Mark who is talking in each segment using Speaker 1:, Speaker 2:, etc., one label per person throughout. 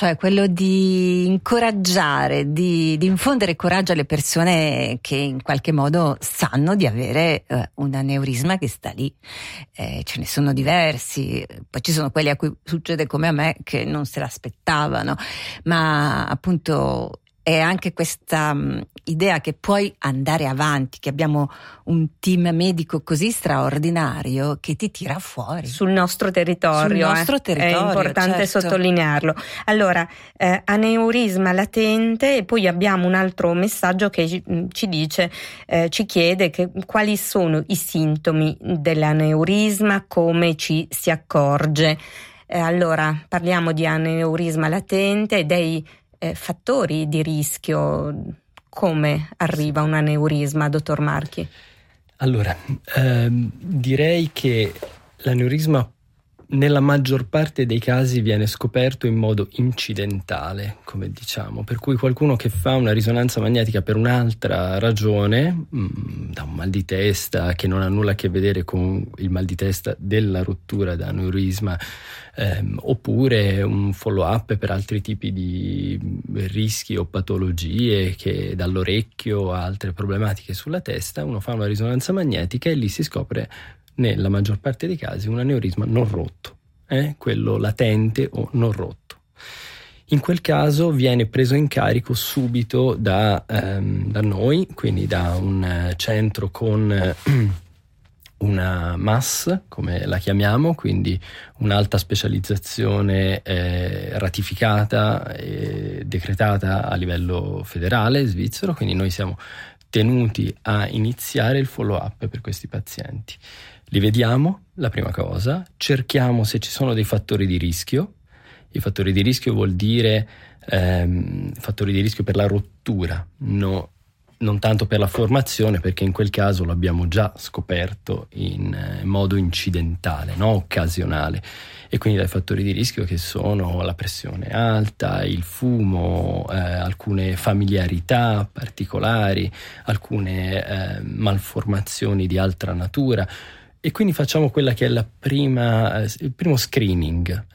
Speaker 1: cioè quello di incoraggiare, di infondere coraggio alle persone che in qualche modo sanno di avere un aneurisma che sta lì. Ce ne sono diversi, poi ci sono quelli a cui succede come a me che non se l'aspettavano, ma appunto è anche questa idea che puoi andare avanti, che abbiamo un team medico così straordinario che ti tira fuori.
Speaker 2: Sul nostro territorio. È importante sottolinearlo. Allora, aneurisma latente, e poi abbiamo un altro messaggio che ci dice, ci chiede quali sono i sintomi dell'aneurisma, come ci si accorge. Allora, parliamo di aneurisma latente e dei fattori di rischio. Come arriva un aneurisma, dottor Marchi?
Speaker 3: Allora, direi che l'aneurisma nella maggior parte dei casi viene scoperto in modo incidentale, come diciamo, per cui qualcuno che fa una risonanza magnetica per un'altra ragione, da un mal di testa che non ha nulla a che vedere con il mal di testa della rottura da aneurisma, oppure un follow up per altri tipi di rischi o patologie, che dall'orecchio a altre problematiche sulla testa, uno fa una risonanza magnetica e lì si scopre nella maggior parte dei casi un aneurisma non rotto, quello latente o non rotto. In quel caso viene preso in carico subito da noi, quindi da un centro con una MAS, come la chiamiamo, quindi un'alta specializzazione ratificata e decretata a livello federale svizzero, quindi noi siamo tenuti a iniziare il follow up per questi pazienti. Li vediamo, la prima cosa, cerchiamo se ci sono dei fattori di rischio. I fattori di rischio vuol dire fattori di rischio per la rottura, non tanto per la formazione, perché in quel caso lo abbiamo già scoperto in modo incidentale, occasionale, e quindi dai fattori di rischio che sono la pressione alta, il fumo, alcune familiarità particolari, alcune malformazioni di altra natura, e quindi facciamo quella che è il primo screening.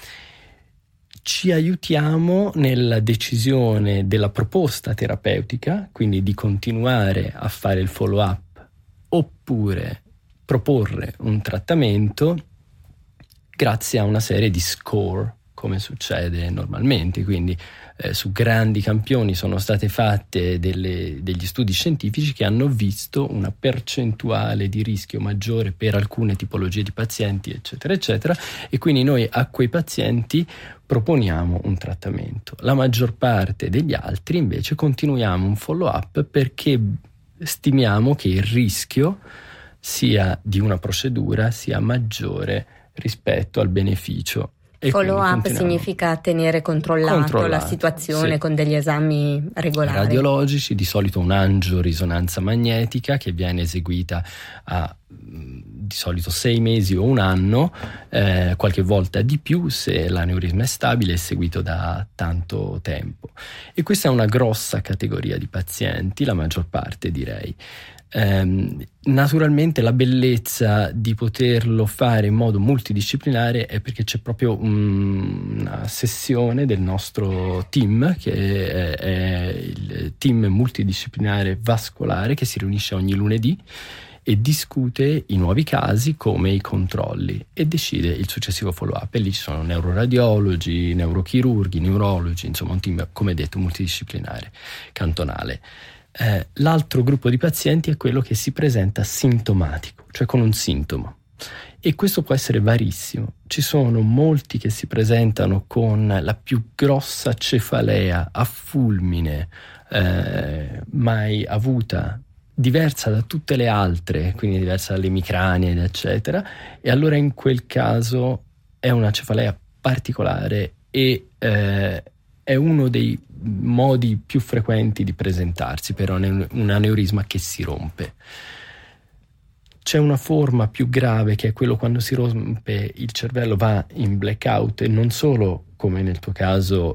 Speaker 3: Ci aiutiamo nella decisione della proposta terapeutica, quindi di continuare a fare il follow up oppure proporre un trattamento grazie a una serie di score, come succede normalmente. Quindi su grandi campioni sono state fatte degli studi scientifici che hanno visto una percentuale di rischio maggiore per alcune tipologie di pazienti, eccetera, eccetera, e quindi noi a quei pazienti proponiamo un trattamento. La maggior parte degli altri invece continuiamo un follow-up perché stimiamo che il rischio sia di una procedura sia maggiore rispetto al beneficio.
Speaker 2: Follow-up significa tenere controllato la situazione, sì, con degli esami regolari.
Speaker 3: Radiologici, di solito un'angiorisonanza magnetica che viene eseguita a di solito 6 mesi o un anno, qualche volta di più se l'aneurisma è stabile e seguito da tanto tempo. E questa è una grossa categoria di pazienti, la maggior parte direi. Naturalmente la bellezza di poterlo fare in modo multidisciplinare è perché c'è proprio una sessione del nostro team, che è il team multidisciplinare vascolare, che si riunisce ogni lunedì e discute i nuovi casi come i controlli e decide il successivo follow up, e lì ci sono neuroradiologi, neurochirurghi, neurologi, insomma un team, come detto, multidisciplinare cantonale. L'altro gruppo di pazienti è quello che si presenta sintomatico, cioè con un sintomo, e questo può essere varissimo. Ci sono molti che si presentano con la più grossa cefalea a fulmine mai avuta, diversa da tutte le altre, quindi diversa dall'emicrania eccetera, e allora in quel caso è una cefalea particolare e è uno dei modi più frequenti di presentarsi per un aneurisma che si rompe. C'è una forma più grave che è quello quando si rompe il cervello, va in blackout e non solo, come nel tuo caso,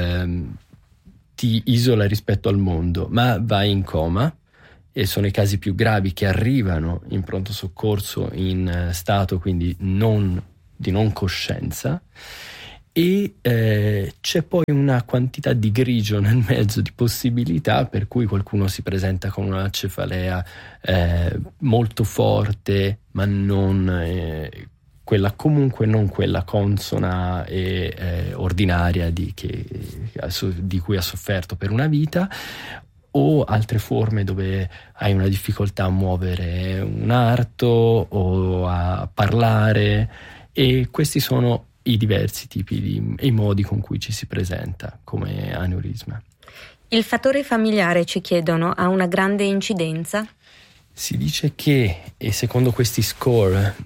Speaker 3: ti isola rispetto al mondo, ma vai in coma, e sono i casi più gravi che arrivano in pronto soccorso in stato quindi di non coscienza. e c'è poi una quantità di grigio nel mezzo di possibilità, per cui qualcuno si presenta con una cefalea molto forte, ma non quella, comunque non quella consona e ordinaria di cui ha sofferto per una vita, o altre forme dove hai una difficoltà a muovere un arto o a parlare, e questi sono i diversi tipi e i modi con cui ci si presenta come aneurisma.
Speaker 2: Il fattore familiare, ci chiedono, ha una grande incidenza?
Speaker 3: Si dice che, e secondo questi score,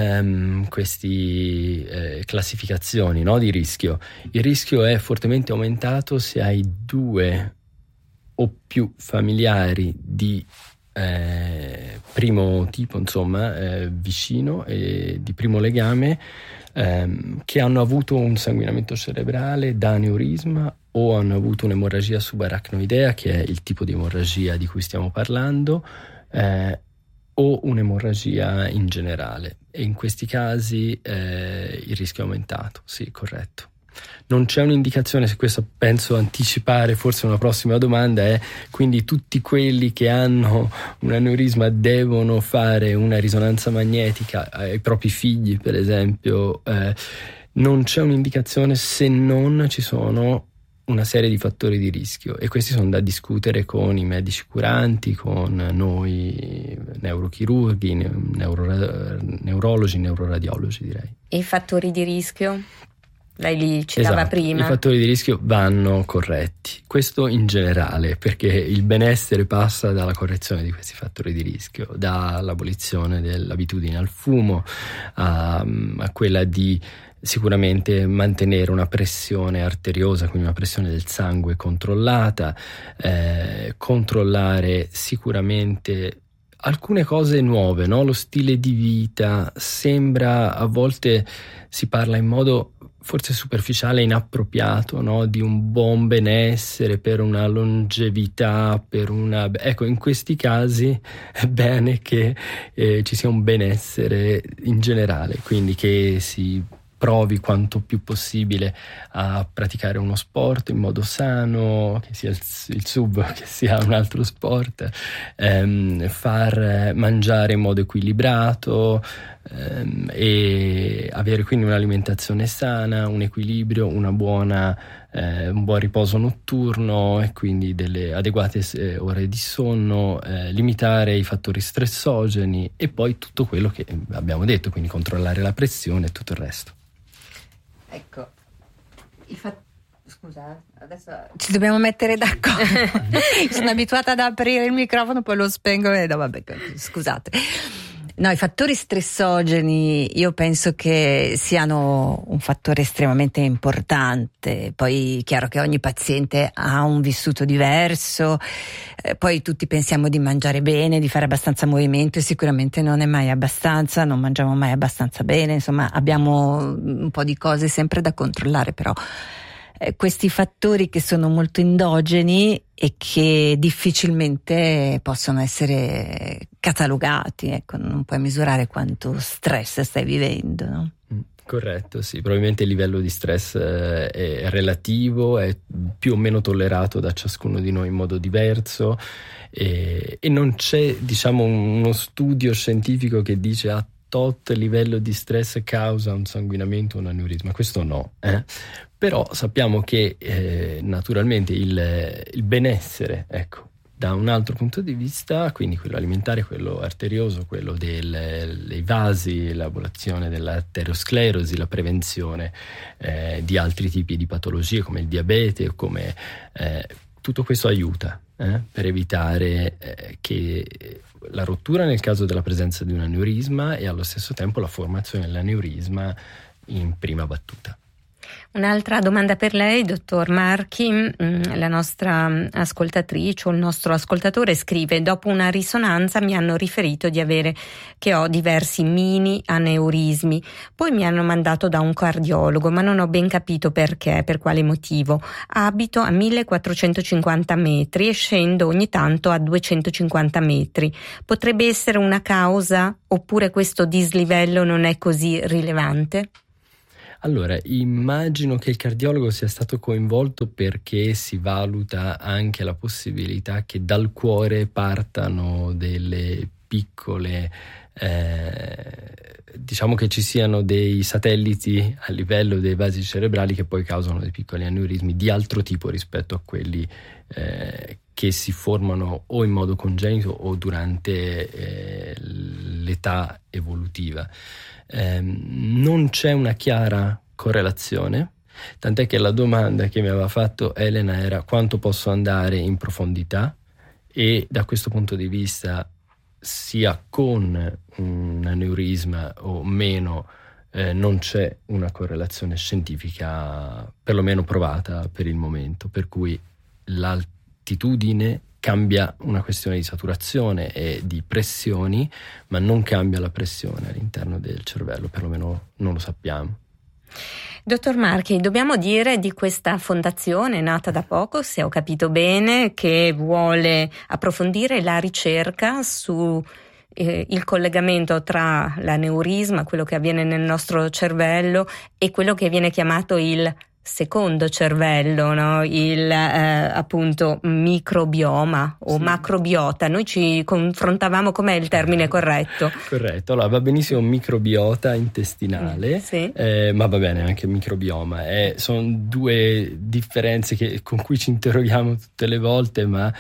Speaker 3: classificazioni, no, di rischio, il rischio è fortemente aumentato se hai 2 o più familiari di primo tipo, insomma, vicino e di primo legame, che hanno avuto un sanguinamento cerebrale da aneurisma o hanno avuto un'emorragia subarachnoidea, che è il tipo di emorragia di cui stiamo parlando, o un'emorragia in generale, e in questi casi il rischio è aumentato, sì, corretto. Non c'è un'indicazione, se questo penso anticipare forse una prossima domanda, è quindi tutti quelli che hanno un aneurisma devono fare una risonanza magnetica ai propri figli, per esempio. Non c'è un'indicazione se non ci sono una serie di fattori di rischio, e questi sono da discutere con i medici curanti, con noi neurochirurghi, neurologi, neuroradiologi, direi.
Speaker 2: E i fattori di rischio? Lei li citava prima.
Speaker 3: I fattori di rischio vanno corretti, questo in generale, perché il benessere passa dalla correzione di questi fattori di rischio, dall'abolizione dell'abitudine al fumo a quella di sicuramente mantenere una pressione arteriosa, quindi una pressione del sangue controllata, controllare sicuramente alcune cose nuove, no? Lo stile di vita. Sembra, a volte si parla in modo forse superficiale e inappropriato, no? Di un buon benessere, per una longevità, ecco, in questi casi è bene che ci sia un benessere in generale, quindi che si provi quanto più possibile a praticare uno sport in modo sano, che sia il sub, che sia un altro sport, far mangiare in modo equilibrato, e avere quindi un'alimentazione sana, un equilibrio, un buon riposo notturno, e quindi delle adeguate ore di sonno, limitare i fattori stressogeni, e poi tutto quello che abbiamo detto, quindi controllare la pressione e tutto il resto.
Speaker 1: Ecco, scusa, adesso ci dobbiamo mettere d'accordo. Sono abituata ad aprire il microfono, poi lo spengo e no, vabbè, scusate. No, i fattori stressogeni io penso che siano un fattore estremamente importante. Poi chiaro che ogni paziente ha un vissuto diverso, poi tutti pensiamo di mangiare bene, di fare abbastanza movimento, e sicuramente non è mai abbastanza, non mangiamo mai abbastanza bene, insomma abbiamo un po' di cose sempre da controllare, però questi fattori che sono molto endogeni e che difficilmente possono essere catalogati, ecco, non puoi misurare quanto stress stai vivendo, no?
Speaker 3: Corretto, sì, probabilmente il livello di stress è relativo, è più o meno tollerato da ciascuno di noi in modo diverso, e non c'è, diciamo, uno studio scientifico che dice tot livello di stress causa un sanguinamento o un aneurisma, questo no, però sappiamo che naturalmente il benessere, ecco, da un altro punto di vista, quindi quello alimentare, quello arterioso, quello dei vasi, l'ablazione dell'arteriosclerosi, la prevenzione di altri tipi di patologie come il diabete, come tutto questo aiuta per evitare che la rottura nel caso della presenza di un aneurisma, e allo stesso tempo la formazione dell'aneurisma in prima battuta.
Speaker 2: Un'altra domanda per lei, dottor Marchi. La nostra ascoltatrice o il nostro ascoltatore scrive: dopo una risonanza mi hanno riferito che ho diversi mini aneurismi, poi mi hanno mandato da un cardiologo, ma non ho ben capito perché, per quale motivo. Abito a 1450 metri e scendo ogni tanto a 250 metri. Potrebbe essere una causa, oppure questo dislivello non è così rilevante?
Speaker 3: Allora, immagino che il cardiologo sia stato coinvolto perché si valuta anche la possibilità che dal cuore partano delle piccole, diciamo che ci siano dei satelliti a livello dei vasi cerebrali che poi causano dei piccoli aneurismi di altro tipo rispetto a quelli che si formano o in modo congenito o durante l'età evolutiva. Non c'è una chiara correlazione, tant'è che la domanda che mi aveva fatto Elena era quanto posso andare in profondità, e da questo punto di vista sia con un aneurisma o meno non c'è una correlazione scientifica perlomeno provata per il momento, per cui l'altitudine cambia una questione di saturazione e di pressioni, ma non cambia la pressione all'interno del cervello, perlomeno non lo sappiamo.
Speaker 2: Dottor Marchi, dobbiamo dire di questa fondazione nata da poco, se ho capito bene, che vuole approfondire la ricerca su il collegamento tra l'aneurisma, quello che avviene nel nostro cervello, e quello che viene chiamato il secondo cervello, no? Il appunto microbioma o sì, macrobiota. Noi ci confrontavamo, com'è il termine corretto?
Speaker 3: Corretto, allora va benissimo microbiota intestinale,
Speaker 2: sì.
Speaker 3: Ma va bene anche microbioma. Sono due differenze con cui ci interroghiamo tutte le volte, ma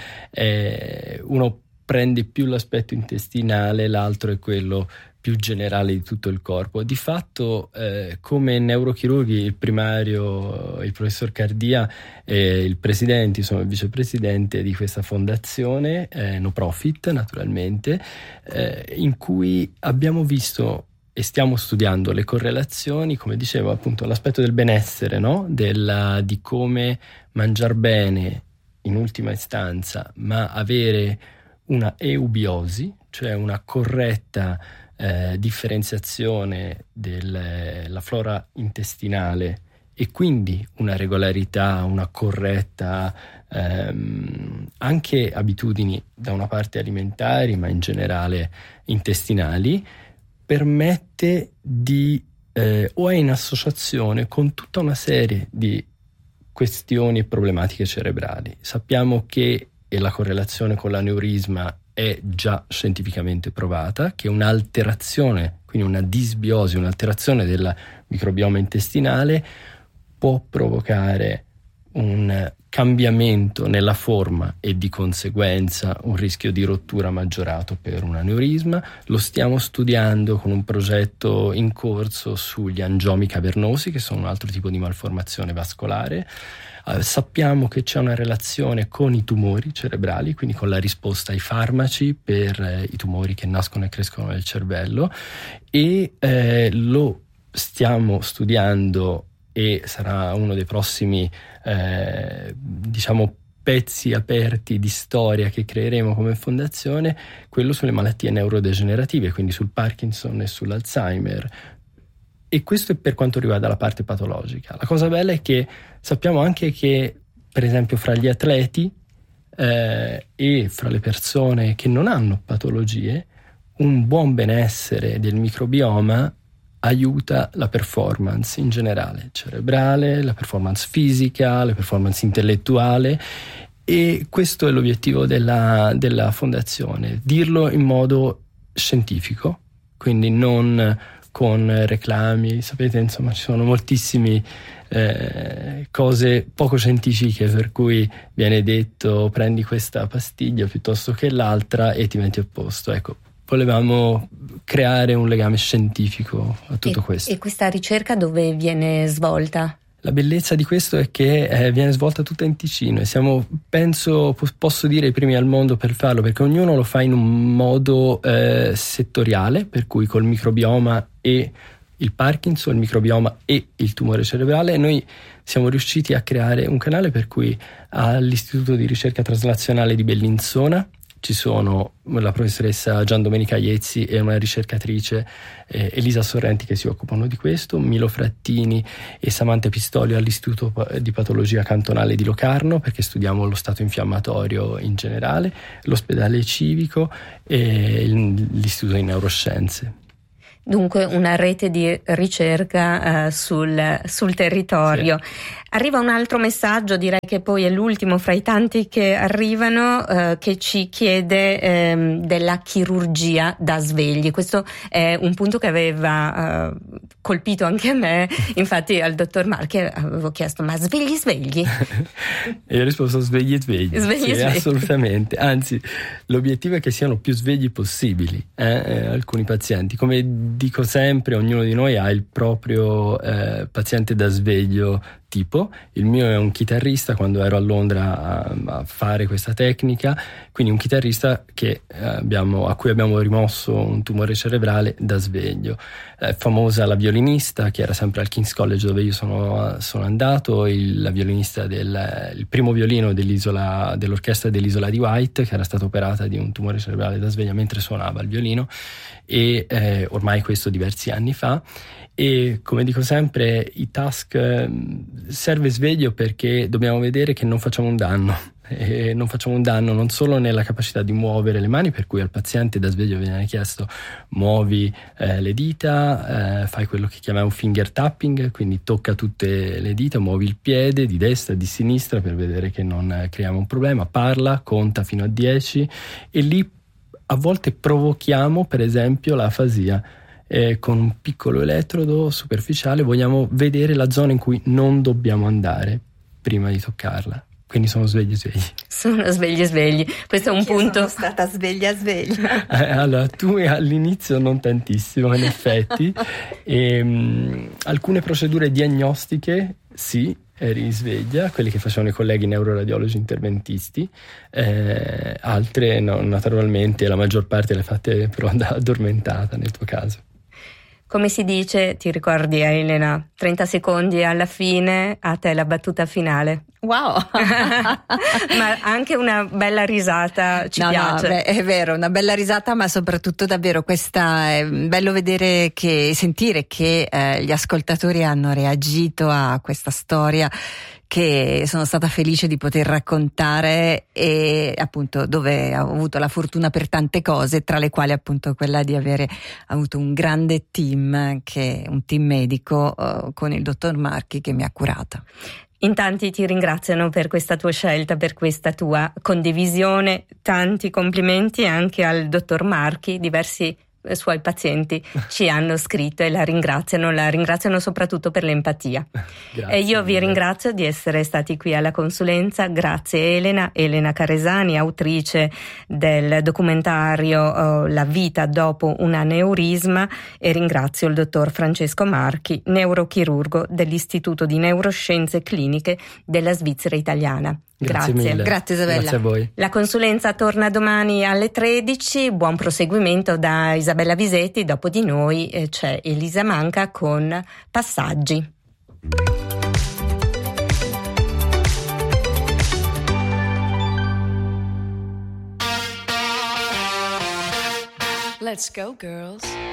Speaker 3: uno prende più l'aspetto intestinale, l'altro è quello più generale di tutto il corpo. Di fatto, come neurochirurghi, il primario, il professor Cardia, il presidente, insomma il vicepresidente di questa fondazione, no profit naturalmente, in cui abbiamo visto e stiamo studiando le correlazioni, come dicevo appunto, l'aspetto del benessere, no? Di come mangiar bene in ultima istanza, ma avere una eubiosi, cioè una corretta differenziazione della flora intestinale e quindi una regolarità, una corretta anche abitudini da una parte alimentari ma in generale intestinali, permette di o è in associazione con tutta una serie di questioni e problematiche cerebrali. Sappiamo che la correlazione con l'aneurisma è già scientificamente provata, che un'alterazione, quindi una disbiosi, un'alterazione del microbioma intestinale può provocare un cambiamento nella forma e di conseguenza un rischio di rottura maggiorato per un aneurisma. Lo stiamo studiando con un progetto in corso sugli angiomi cavernosi, che sono un altro tipo di malformazione vascolare. Sappiamo che c'è una relazione con i tumori cerebrali, quindi con la risposta ai farmaci per i tumori che nascono e crescono nel cervello, e lo stiamo studiando e sarà uno dei prossimi pezzi aperti di storia che creeremo come fondazione, quello sulle malattie neurodegenerative, quindi sul Parkinson e sull'Alzheimer. E questo è per quanto riguarda la parte patologica. La cosa bella è che sappiamo anche che, per esempio, fra gli atleti e fra le persone che non hanno patologie, un buon benessere del microbioma aiuta la performance in generale, cerebrale, la performance fisica, la performance intellettuale, e questo è l'obiettivo della fondazione, dirlo in modo scientifico, quindi non con reclami. Sapete, insomma, ci sono moltissimi cose poco scientifiche per cui viene detto prendi questa pastiglia piuttosto che l'altra e ti metti a posto. Ecco, volevamo creare un legame scientifico a tutto questo.
Speaker 2: E questa ricerca dove viene svolta?
Speaker 3: La bellezza di questo è che viene svolta tutta in Ticino e siamo, posso dire, i primi al mondo per farlo, perché ognuno lo fa in un modo settoriale, per cui col microbioma e il Parkinson, il microbioma e il tumore cerebrale. Noi siamo riusciti a creare un canale per cui all'Istituto di Ricerca Traslazionale di Bellinzona ci sono la professoressa Gian Domenica Iezzi e una ricercatrice Elisa Sorrenti che si occupano di questo, Milo Frattini e Samantha Pistolio all'Istituto di Patologia Cantonale di Locarno, perché studiamo lo stato infiammatorio in generale, l'ospedale civico e l'Istituto di Neuroscienze.
Speaker 2: Dunque una rete di ricerca sul territorio. Sì. Arriva un altro messaggio, direi che poi è l'ultimo fra i tanti che arrivano, che ci chiede della chirurgia da svegli. Questo è un punto che aveva colpito anche me, infatti al dottor Marchi avevo chiesto: ma svegli?
Speaker 3: E io ho risposto svegli. Sì, assolutamente, anzi l'obiettivo è che siano più svegli possibili alcuni pazienti. Come dico sempre, ognuno di noi ha il proprio paziente da sveglio tipo. Il mio è un chitarrista, quando ero a Londra a fare questa tecnica, quindi un chitarrista a cui abbiamo rimosso un tumore cerebrale da sveglio. È famosa la violinista che era sempre al King's College dove io sono andato, la violinista il primo violino dell'orchestra dell'Isola di Wight, che era stata operata di un tumore cerebrale da sveglio mentre suonava il violino, e ormai questo diversi anni fa. E come dico sempre, i task serve sveglio perché dobbiamo vedere che non facciamo un danno. E non facciamo un danno non solo nella capacità di muovere le mani, per cui al paziente da sveglio viene chiesto: muovi le dita, fai quello che chiamiamo finger tapping, quindi tocca tutte le dita, muovi il piede di destra e di sinistra per vedere che non creiamo un problema, parla, conta fino a 10 e lì a volte provochiamo per esempio l'afasia. Con un piccolo elettrodo superficiale vogliamo vedere la zona in cui non dobbiamo andare prima di toccarla. Quindi sono svegli.
Speaker 2: Sono svegli. Questo è un punto.
Speaker 1: Sono stata sveglia.
Speaker 3: Allora, tu all'inizio non tantissimo, in effetti. Alcune procedure diagnostiche, sì, eri sveglia, quelli che facevano i colleghi neuroradiologi interventisti, altre no, naturalmente, la maggior parte le fatte però addormentata nel tuo caso.
Speaker 2: Come si dice, ti ricordi Elena, 30 secondi alla fine, a te la battuta finale.
Speaker 1: Wow!
Speaker 2: Ma anche una bella risata ci piace.
Speaker 1: No, è vero, una bella risata, ma soprattutto davvero è bello vedere sentire che gli ascoltatori hanno reagito a questa storia che sono stata felice di poter raccontare, e appunto dove ho avuto la fortuna per tante cose, tra le quali appunto quella di avere avuto un grande team, un team medico con il dottor Marchi che mi ha curata.
Speaker 2: In tanti ti ringraziano per questa tua scelta, per questa tua condivisione. Tanti complimenti anche al dottor Marchi, diversi suoi pazienti ci hanno scritto e la ringraziano soprattutto per l'empatia.
Speaker 3: Grazie,
Speaker 2: e io vi ringrazio di essere stati qui alla consulenza. Grazie Elena Caresani, autrice del documentario La vita dopo un aneurisma, e ringrazio il dottor Francesco Marchi, neurochirurgo dell'Istituto di Neuroscienze Cliniche della Svizzera Italiana.
Speaker 3: Grazie mille.
Speaker 1: Grazie Isabella.
Speaker 3: Grazie a voi.
Speaker 2: La consulenza torna domani alle 13. Buon proseguimento da Isabella Visetti. Dopo di noi c'è Elisa Manca con Passaggi.
Speaker 4: Let's go, girls.